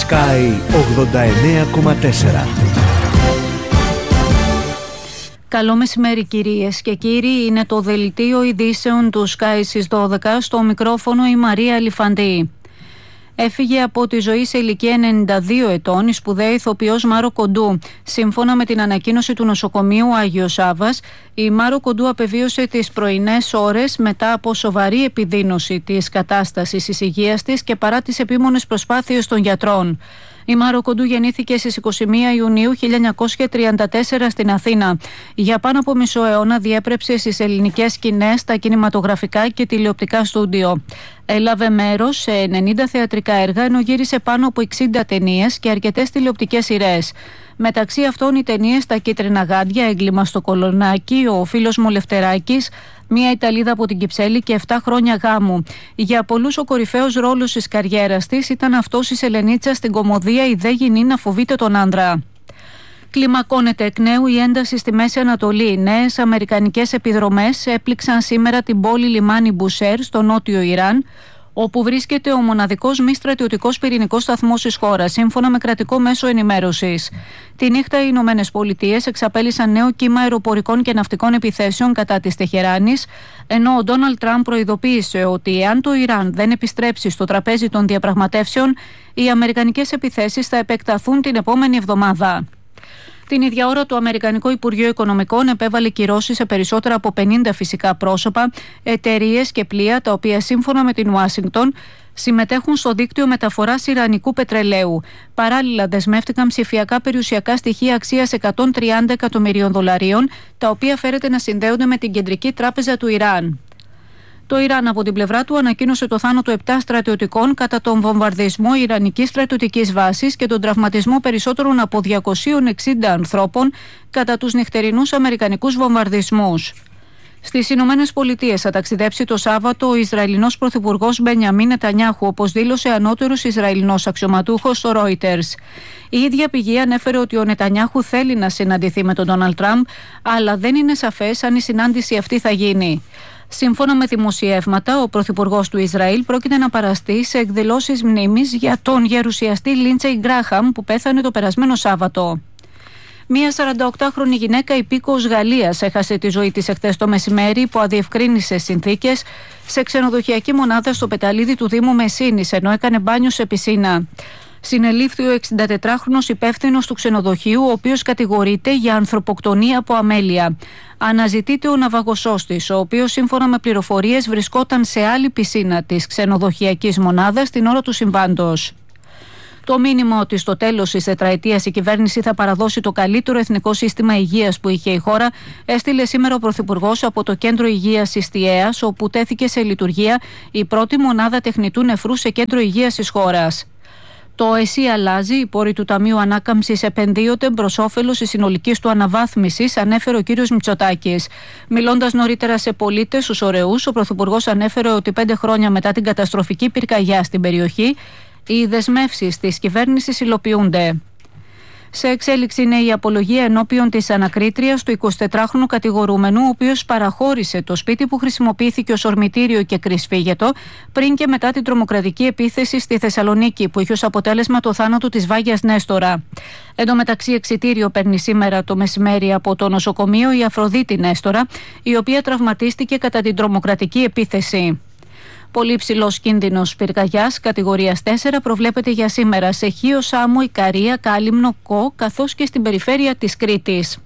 Sky 89,4. Καλό μεσημέρι κυρίες και κύριοι, είναι το δελτίο ειδήσεων του Sky στις 12, στο μικρόφωνο η Μαρία Αλιφαντή. Έφυγε από τη ζωή σε ηλικία 92 ετών η σπουδαία ηθοποιός Μάρο Κοντού. Σύμφωνα με την ανακοίνωση του νοσοκομείου Άγιος Σάββας, η Μάρο Κοντού απεβίωσε τις πρωινές ώρες μετά από σοβαρή επιδείνωση της κατάστασης της υγείας της και παρά τις επίμονες προσπάθειες των γιατρών. Η Μάρο Κοντού γεννήθηκε στις 21 Ιουνίου 1934 στην Αθήνα. Για πάνω από μισό αιώνα διέπρεψε στις ελληνικές σκηνές, τα κινηματογραφικά και τηλεοπτικά στούντιο. Έλαβε μέρος σε 90 θεατρικά έργα, ενώ γύρισε πάνω από 60 ταινίες και αρκετές τηλεοπτικές σειρές. Μεταξύ αυτών οι ταινίες «Τα κίτρινα γάντια», «Έγκλημα στο Κολονάκι», «Ο φίλος μου Λευτεράκης», «Μια Ιταλίδα από την Κυψέλη» και «7 χρόνια γάμου». Για πολλούς ο κορυφαίος ρόλος της καριέρας της ήταν αυτός της Ελενίτσας στην κωμωδία «Η δε γυνή να φοβείται τον άντρα». Κλιμακώνεται εκ νέου η ένταση στη Μέση Ανατολή. Νέες αμερικανικές επιδρομές έπληξαν σήμερα την πόλη λιμάνι Μπουσέρ στο νότιο Ιράν, όπου βρίσκεται ο μοναδικός μη στρατιωτικός πυρηνικός σταθμός της χώρας, σύμφωνα με κρατικό μέσο ενημέρωσης. Τη νύχτα οι Ηνωμένες Πολιτείες εξαπέλυσαν νέο κύμα αεροπορικών και ναυτικών επιθέσεων κατά της Τεχεράνης, ενώ ο Ντόναλντ Τραμπ προειδοποίησε ότι εάν το Ιράν δεν επιστρέψει στο τραπέζι των διαπραγματεύσεων, οι αμερικανικές επιθέσεις θα επεκταθούν την επόμενη εβδομάδα. Την ίδια ώρα, το Αμερικανικό Υπουργείο Οικονομικών επέβαλε κυρώσεις σε περισσότερα από 50 φυσικά πρόσωπα, εταιρείες και πλοία, τα οποία σύμφωνα με την Ουάσιγκτον συμμετέχουν στο δίκτυο μεταφοράς ιρανικού πετρελαίου. Παράλληλα, δεσμεύτηκαν ψηφιακά περιουσιακά στοιχεία αξίας $130 εκατομμυρίων, τα οποία φέρεται να συνδέονται με την Κεντρική Τράπεζα του Ιράν. Το Ιράν από την πλευρά του ανακοίνωσε το θάνατο 7 στρατιωτικών κατά τον βομβαρδισμό ιρανικής στρατιωτικής βάσης και τον τραυματισμό περισσότερων από 260 ανθρώπων κατά τους νυχτερινούς αμερικανικούς βομβαρδισμούς. Στις Ηνωμένες Πολιτείες θα ταξιδέψει το Σάββατο ο Ισραηλινός Πρωθυπουργός Μπενιαμίν Νετανιάχου, όπως δήλωσε ανώτερος Ισραηλινός αξιωματούχος στο Reuters. Η ίδια πηγή ανέφερε ότι ο Νετανιάχου θέλει να συναντηθεί με τον Ντόναλντ Τραμπ, αλλά δεν είναι σαφές αν η συνάντηση αυτή θα γίνει. Σύμφωνα με δημοσιεύματα, ο πρωθυπουργός του Ισραήλ πρόκειται να παραστεί σε εκδηλώσεις μνήμης για τον γερουσιαστή Λίντσεϊ Γκράχαμ που πέθανε το περασμένο Σάββατο. Μία 48χρονη γυναίκα υπήκοος Γαλλίας έχασε τη ζωή της εχθές το μεσημέρι υπό αδιευκρίνησες συνθήκες σε ξενοδοχειακή μονάδα στο Πεταλίδι του Δήμου Μεσίνης, ενώ έκανε μπάνιο σε πισίνα. Συνελήφθη ο 64χρονος υπεύθυνος του ξενοδοχείου, ο οποίος κατηγορείται για ανθρωποκτονία από αμέλεια. Αναζητείται ο ναυαγωσός της, ο οποίος σύμφωνα με πληροφορίες βρισκόταν σε άλλη πισίνα της ξενοδοχειακής μονάδας την ώρα του συμβάντος. Το μήνυμα ότι στο τέλος της τετραετίας η κυβέρνηση θα παραδώσει το καλύτερο εθνικό σύστημα υγείας που είχε η χώρα, έστειλε σήμερα ο Πρωθυπουργός από το Κέντρο Υγείας της Τιέας, όπου τέθηκε σε λειτουργία η πρώτη μονάδα τεχνητού νεφρού σε κέντρο υγείας της χώρας. Το ΕΣΥ αλλάζει, οι πόροι του Ταμείου Ανάκαμψης επενδύονται προς όφελος της συνολικής του αναβάθμισης, ανέφερε ο κ. Μητσοτάκης. Μιλώντας νωρίτερα σε πολίτες, στους ωραίους, ο Πρωθυπουργός ανέφερε ότι 5 χρόνια μετά την καταστροφική πυρκαγιά στην περιοχή, οι δεσμεύσεις της κυβέρνησης υλοποιούνται. Σε εξέλιξη είναι η απολογία ενώπιον της ανακρίτριας του 24χρονου κατηγορούμενου, ο οποίος παραχώρησε το σπίτι που χρησιμοποιήθηκε ως ορμητήριο και κρυσφύγετο πριν και μετά την τρομοκρατική επίθεση στη Θεσσαλονίκη, που είχε ως αποτέλεσμα το θάνατο της Βάγιας Νέστορα. Εν τω μεταξύ, εξιτήριο παίρνει σήμερα το μεσημέρι από το νοσοκομείο η Αφροδίτη Νέστορα, η οποία τραυματίστηκε κατά την τρομοκρατική επίθεση. Πολύ ψηλός κίνδυνος πυρκαγιάς κατηγορίας 4 προβλέπεται για σήμερα σε Χίο, Σάμο, Ικαρία, Κάλυμνο, Κο, καθώς και στην περιφέρεια της Κρήτης.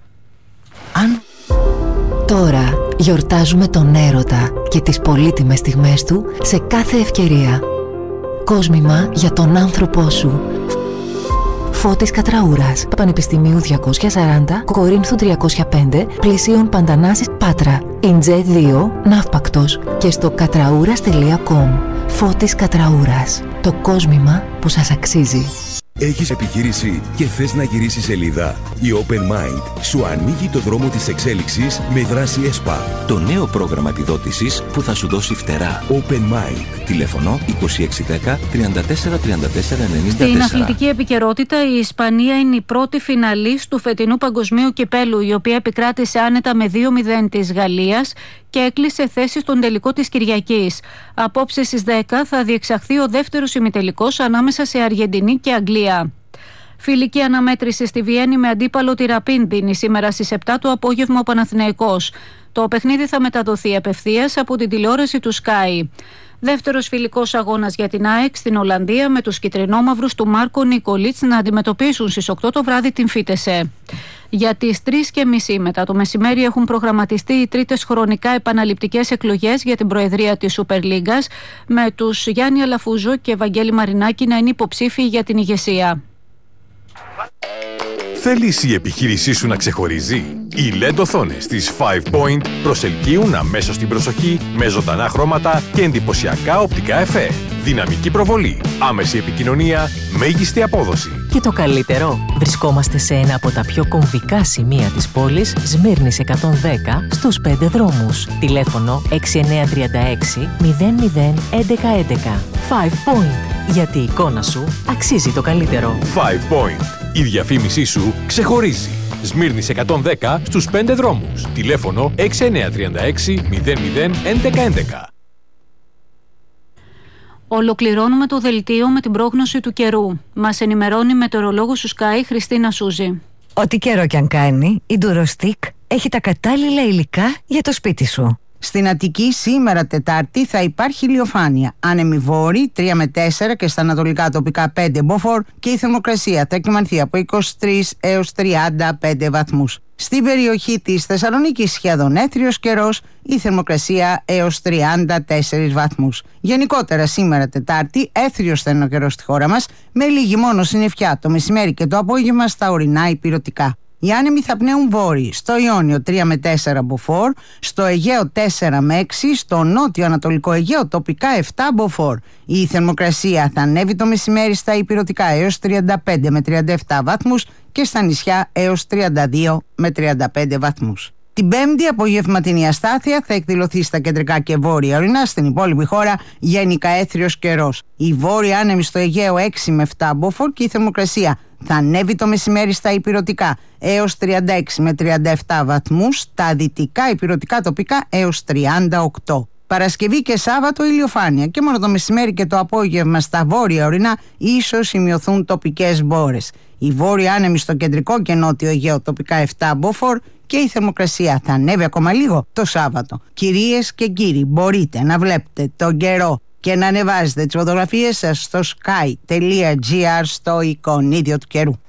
Τώρα γιορτάζουμε τον έρωτα και τις πολύτιμες στιγμές του σε κάθε ευκαιρία. Κόσμημα για τον άνθρωπό σου. Φώτης Κατραούρας, Πανεπιστημίου 240, Κορίνθου 305, Πλησίων Παντανάσης, Πάτρα. Ιντζέ 2, Ναύπακτος και στο κατραούρας.com. Φώτης Κατραούρας, το κόσμημα που σας αξίζει. Έχεις επιχείρηση και θες να γυρίσεις σελίδα? Η Open Mind σου ανοίγει το δρόμο της εξέλιξης με δράση ΕΣΠΑ. Το νέο πρόγραμμα επιδότησης που θα σου δώσει φτερά. Open Mind. Τηλέφωνο 2610 34 34 94. Στην αθλητική επικαιρότητα, η Ισπανία είναι η πρώτη φιναλίστ του φετινού παγκοσμίου κυπέλου, η οποία επικράτησε άνετα με 2-0 της Γαλλίας και έκλεισε θέση στον τελικό της Κυριακής. Απόψε στις 10 θα διεξαχθεί ο δεύτερος ημιτελικός ανάμεσα σε Αργεντινή και Αγγλία. Ολλανδία. Φιλική αναμέτρηση στη Βιέννη με αντίπαλο τη Ραπίν δίνει σήμερα στις 7 το απόγευμα ο Παναθηναϊκός. Το παιχνίδι θα μεταδοθεί απευθείας από την τηλεόραση του Sky. Δεύτερος φιλικός αγώνας για την ΑΕΚ στην Ολλανδία με τους κυτρινόμαυρους του Μάρκο Νικολίτς να αντιμετωπίσουν στις 8 το βράδυ την Φίτεσε. Για τις 3:30 μετά το μεσημέρι έχουν προγραμματιστεί οι τρίτες χρονικά επαναληπτικές εκλογές για την προεδρία της Σούπερ Λίγκας, με τους Γιάννη Αλαφούζο και Βαγγέλη Μαρινάκη να είναι υποψήφιοι για την ηγεσία. Θέλεις η επιχείρησή σου να ξεχωρίζει? Οι LED οθόνες της 5 Point προσελκύουν αμέσως την προσοχή με ζωντανά χρώματα και εντυπωσιακά οπτικά εφέ. Δυναμική προβολή, άμεση επικοινωνία, μέγιστη απόδοση. Και το καλύτερο, βρισκόμαστε σε ένα από τα πιο κομβικά σημεία της πόλης, Σμύρνης 110, στους 5 δρόμους. Τηλέφωνο 6936 00 1111. 5 Point, γιατί η εικόνα σου αξίζει το καλύτερο. 5 Point, η διαφήμισή σου ξεχωρίζει. Σμύρνης 110 στους 5 δρόμους. Τηλέφωνο 6936 00 1111. Ολοκληρώνουμε το δελτίο με την πρόγνωση του καιρού. Μας ενημερώνει η μετεωρολόγος του Sky Χριστίνα Σούζη. Ό,τι καιρό κι αν κάνει, η Durostick έχει τα κατάλληλα υλικά για το σπίτι σου. Στην Αττική σήμερα Τετάρτη θα υπάρχει ηλιοφάνεια. Άνεμοι βόρειοι 3 με 4 και στα ανατολικά τοπικά 5 μποφόρ και η θερμοκρασία θα κυμανθεί από 23 έως 35 βαθμούς. Στην περιοχή της Θεσσαλονίκης σχεδόν έθριος καιρός, η θερμοκρασία έως 34 βαθμούς. Γενικότερα σήμερα Τετάρτη έθριος θα είναι ο καιρός στη χώρα μας, με λίγη μόνο συννεφιά το μεσημέρι και το απόγευμα στα ορεινά υπηρετικά. Οι άνεμοι θα πνέουν βόρειοι, στο Ιόνιο 3 με 4 μποφόρ, στο Αιγαίο 4 με 6, στο νότιο ανατολικό Αιγαίο τοπικά 7 μποφόρ. Η θερμοκρασία θα ανέβει το μεσημέρι στα υπηρετικά έως 35 με 37 βαθμούς και στα νησιά έως 32 με 35 βαθμούς. Την Πέμπτη απογευματινή αστάθεια θα εκδηλωθεί στα κεντρικά και βόρεια ορεινά, στην υπόλοιπη χώρα γενικά έθριος καιρός. Η βόρεια άνεμη στο Αιγαίο 6 με 7 μποφόρ και η θερμοκρασία θα ανέβει το μεσημέρι στα ηπειρωτικά έως 36 με 37 βαθμούς, στα δυτικά ηπειρωτικά τοπικά έως 38. Παρασκευή και Σάββατο ηλιοφάνεια και μόνο το μεσημέρι και το απόγευμα στα βόρεια ορεινά ίσως σημειωθούν τοπικές μπόρες. Η βόρεια άνεμη στο κεντρικό και νότιο Αιγαίο τοπικά 7 μποφόρ και η θερμοκρασία θα ανέβει ακόμα λίγο το Σάββατο. Κυρίες και κύριοι, μπορείτε να βλέπετε τον καιρό και να ανεβάζετε τις φωτογραφίες σας στο sky.gr στο εικονίδιο του καιρού.